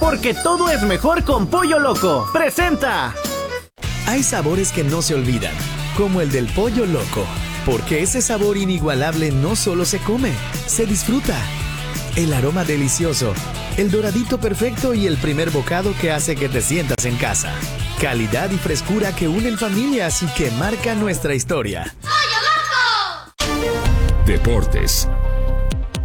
porque todo es mejor con Pollo Loco. ¡Presenta! Hay sabores que no se olvidan, como el del Pollo Loco, porque ese sabor inigualable no solo se come, se disfruta. El aroma delicioso, el doradito perfecto y el primer bocado que hace que te sientas en casa. Calidad y frescura que unen familias y que marcan nuestra historia. ¡Pollo Loco! Deportes